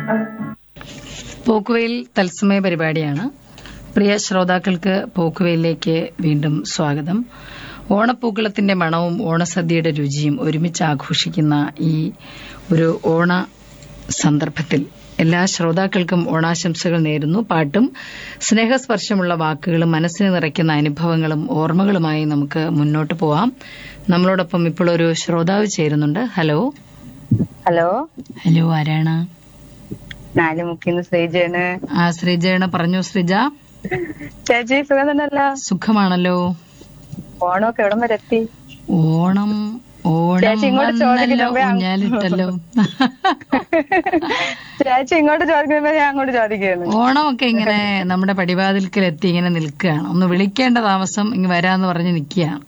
പോക്കുവെയിൽ തത്സമയ പരിപാടിയാണ്. പ്രിയ ശ്രോതാക്കൾക്ക് പോക്കുവെയിലേക്ക് വീണ്ടും സ്വാഗതം. ഓണപ്പൂക്കളത്തിന്റെ മണവും ഓണസദ്യയുടെ രുചിയും ഒരുമിച്ച് ആഘോഷിക്കുന്ന ഈ ഒരു ഓണ സന്ദർഭത്തിൽ എല്ലാ ശ്രോതാക്കൾക്കും ഓണാശംസകൾ നേരുന്നു. പാട്ടും സ്നേഹസ്പർശമുള്ള വാക്കുകളും മനസ്സിന് നിറയ്ക്കുന്ന അനുഭവങ്ങളും ഓർമ്മകളുമായി നമുക്ക് മുന്നോട്ട് പോവാം. നമ്മളോടൊപ്പം ഇപ്പോൾ ഒരു ശ്രോതാവ് ചേരുന്നുണ്ട്. ഹലോ. ഹലോ. ഹലോ, ആരാണ്? നാലുമുക്കിന്ന് ശ്രീജയാണ്. ശ്രീജയാണ്, പറഞ്ഞു ശ്രീജ. ചേച്ചി സുഖം തന്നെയല്ലോ? സുഖമാണല്ലോ. ഓണമൊക്കെ എവിടം വരെ എത്തി? ഓണം ചേച്ചി ഇങ്ങോട്ട് ചോദിക്കുമ്പോ ഞാനിട്ടല്ലോ. ചേച്ചി ഇങ്ങോട്ട് ചോദിക്കുമ്പോ ഞാൻ അങ്ങോട്ട് ചോദിക്കുന്നു. ഓണമൊക്കെ ഇങ്ങനെ നമ്മുടെ പടിവാതിൽക്കലെത്തി ഇങ്ങനെ നിൽക്കുകയാണ്. ഒന്ന് വിളിക്കേണ്ട താമസം ഇങ്ങ് വരാന്ന് പറഞ്ഞ് നിൽക്കുകയാണ്.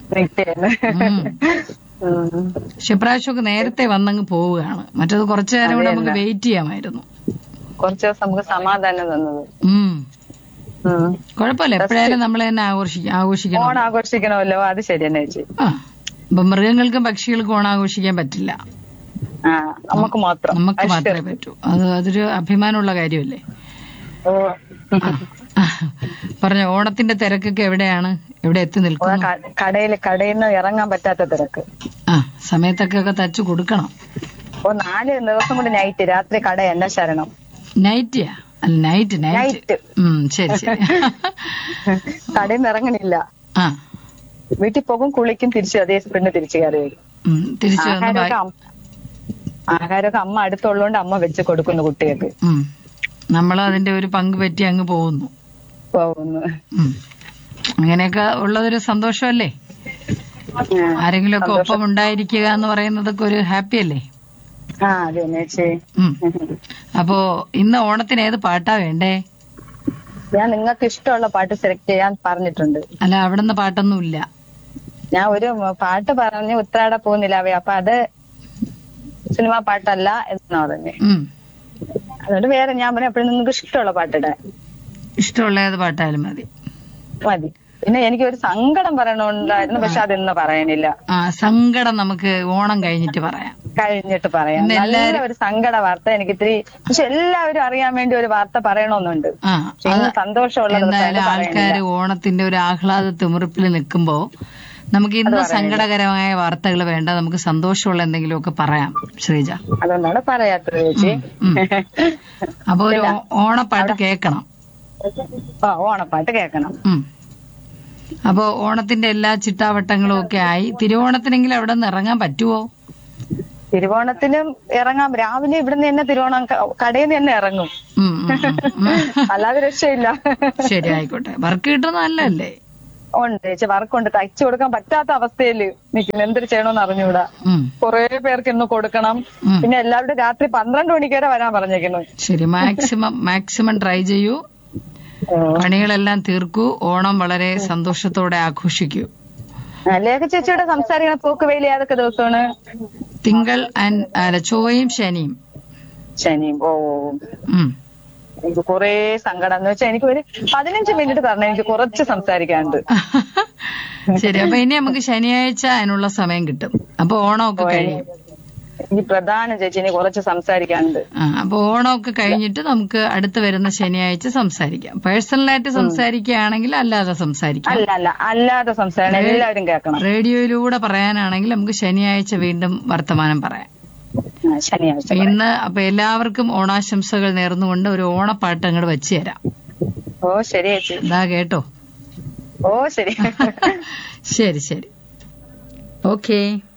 പക്ഷെ ഇപ്രാവശ്യമൊക്കെ നേരത്തെ വന്നങ്ങ് പോവുകയാണ്. മറ്റത് കുറച്ചു നേരം കൂടെ നമുക്ക് വെയിറ്റ് ചെയ്യാമായിരുന്നു. കുറച്ചു ദിവസം നമുക്ക് സമാധാനം തന്നത്. കുഴപ്പമില്ല, എപ്പോഴായാലും നമ്മൾ തന്നെ ആഘോഷിക്കണം. ഓണം ആഘോഷിക്കണമല്ലോ, അത് ശരി തന്നെ ചേച്ചി. ഇപ്പൊ മൃഗങ്ങൾക്കും പക്ഷികൾക്കും ഓണം ആഘോഷിക്കാൻ പറ്റില്ല, നമുക്ക് മാത്രമേ പറ്റൂ. അതൊരു അഭിമാനമുള്ള കാര്യമല്ലേ. പറഞ്ഞ ഓണത്തിന്റെ തിരക്കൊക്കെ എവിടെയാണ്, എവിടെ എത്തി നിൽക്കുന്നു? കടയിൽ നിന്ന് ഇറങ്ങാൻ പറ്റാത്ത തിരക്ക്. സമയത്തൊക്കെ തച്ചു കൊടുക്കണം. 4 ദിവസം കൊണ്ട് നൈറ്റ്, രാത്രി കട എന്നെ ശരണം. നൈറ്റിയാ? അല്ല, നൈറ്റ്. ശരി ശരി. കടയിൽ നിന്ന് ഇറങ്ങണില്ല. വീട്ടിൽ പോകും, കുളിക്കും, തിരിച്ചു അതേ സ്പിന്ന് തിരിച്ചു കയറി വരും. ആഹാരമൊക്കെ അമ്മ അടുത്തുള്ളതുകൊണ്ട് അമ്മ വെച്ച് കൊടുക്കുന്നു കുട്ടികൾക്ക്. നമ്മൾ അതിന്റെ ഒരു പങ്ക് പറ്റി അങ്ങ് പോകുന്നു. അങ്ങനെയൊക്കെ ഉള്ളതൊരു സന്തോഷമല്ലേ. ആരെങ്കിലും ഒക്കെ ഒപ്പം ഉണ്ടായിരിക്കുക എന്ന് പറയുന്നതൊക്കെ ഒരു ഹാപ്പി അല്ലേ. അപ്പോ ഇന്ന് ഓണത്തിന് ഏത് പാട്ടാ വേണ്ടേ? ഞാൻ നിങ്ങൾക്ക് ഇഷ്ടമുള്ള പാട്ട് സെലക്ട് ചെയ്യാൻ പറഞ്ഞിട്ടുണ്ട്. അല്ല, അവിടുന്ന് പാട്ടൊന്നുമില്ല. ഞാൻ ഒരു പാട്ട് പറഞ്ഞു, ഉത്രാട പൂനിലാവേ. അപ്പൊ അത് സിനിമാ പാട്ടല്ല എന്നാ പറഞ്ഞു. അതുകൊണ്ട് വേറെ ഞാൻ പറഞ്ഞു എപ്പോഴും നിങ്ങൾക്ക് ഇഷ്ടമുള്ള പാട്ടിടാൻ. ഇഷ്ടമുള്ള ഏത് പാട്ടായാലും മതി. പിന്നെ എനിക്കൊരു സങ്കടം പറയണുണ്ടായിരുന്നു, പക്ഷെ അതൊന്നും പറയണില്ല. സങ്കടം നമുക്ക് ഓണം കഴിഞ്ഞിട്ട് പറയാം. നല്ല ഒരു സങ്കട വാർത്ത എനിക്ക് ഇത്തിരി, പക്ഷെ എല്ലാവരും അറിയാൻ വേണ്ടി ഒരു വാർത്ത പറയണമെന്നുണ്ട്. സന്തോഷമുള്ള ആൾക്കാര് ഓണത്തിന്റെ ഒരു ആഹ്ലാദ തിമിർപ്പിൽ നിൽക്കുമ്പോ നമുക്ക് ഇന്ന് സങ്കടകരമായ വാർത്തകൾ വേണ്ട, നമുക്ക് സന്തോഷമുള്ള എന്തെങ്കിലുമൊക്കെ പറയാം ശ്രീജ. അതുകൊണ്ടാണ് പറയാത്തത് ചേച്ചി. അപ്പൊ ഒരു ഓണപ്പാട്ട് കേൾക്കണം. ഓണപ്പാട്ട് കേൾക്കണം. അപ്പൊ ഓണത്തിന്റെ എല്ലാ ചിട്ടാവട്ടങ്ങളും ഒക്കെ ആയി. തിരുവോണത്തിനെങ്കിലും അവിടെ നിന്ന് ഇറങ്ങാൻ പറ്റുമോ? തിരുവോണത്തിനും ഇറങ്ങാം. രാവിലെ ഇവിടുന്ന് തന്നെ തിരുവോണം കടയിൽ നിന്ന് തന്നെ ഇറങ്ങും, അല്ലാതെ രക്ഷയില്ല. ശരി, ആയിക്കോട്ടെ. വർക്ക് കിട്ടുന്ന നല്ലല്ലേ? ഉണ്ട് ചേച്ചി, വർക്കുണ്ട്. തയ്ച്ചു കൊടുക്കാൻ പറ്റാത്ത അവസ്ഥയിൽ നിൽക്കുന്നു. എന്തൊരു ചെയ്യണമെന്ന് അറിഞ്ഞൂടാ. കുറെ പേർക്ക് ഇന്ന് കൊടുക്കണം. പിന്നെ എല്ലാവരും രാത്രി 12 മണിക്ക് വരെ വരാൻ പറഞ്ഞേക്കുന്നു. ശരി, മാക്സിമം ട്രൈ ചെയ്യൂ. പണികളെല്ലാം തീർക്കൂ. ഓണം വളരെ സന്തോഷത്തോടെ ആഘോഷിക്കൂ. ലേഖ ചേച്ചിയുടെ സംസാരിക്കണ പോക്കുവെയിൽ ഏതൊക്കെ ദിവസമാണ്? തിങ്കൾ ചൊവ്വയും ശനിയും. എനിക്ക് കുറെ സങ്കടം എന്ന് വെച്ചാൽ എനിക്ക് ഒരു 15 മിനിറ്റ് തരണം, എനിക്ക് കുറച്ച് സംസാരിക്കാനുണ്ട്. ശരി, അപ്പൊ ഇനി നമുക്ക് ശനിയാഴ്ച അതിനുള്ള സമയം കിട്ടും. അപ്പൊ ഓണമൊക്കെ കഴിയും. എനിക്ക് പ്രധാന ചേച്ചി ഇനി കുറച്ച് സംസാരിക്കാനുണ്ട്. അപ്പൊ ഓണമൊക്കെ കഴിഞ്ഞിട്ട് നമുക്ക് അടുത്ത് വരുന്ന ശനിയാഴ്ച സംസാരിക്കാം. പേഴ്സണലായിട്ട് സംസാരിക്കുകയാണെങ്കിൽ അല്ലാതെ സംസാരിക്കാം. അല്ലാതെ സംസാരിക്കണം, എല്ലാവരും കേൾക്കണം. റേഡിയോയിലൂടെ പറയാനാണെങ്കിൽ നമുക്ക് ശനിയാഴ്ച വീണ്ടും വർത്തമാനം പറയാം. ഇന്ന് അപ്പൊ എല്ലാവർക്കും ഓണാശംസകൾ നേർന്നുകൊണ്ട് ഒരു ഓണപ്പാട്ട് അങ്ങോട്ട് വെച്ച് തരാം. ശരി ചേച്ചി. ഇതാ കേട്ടോ. ശരി. ശരി. ഓക്കേ.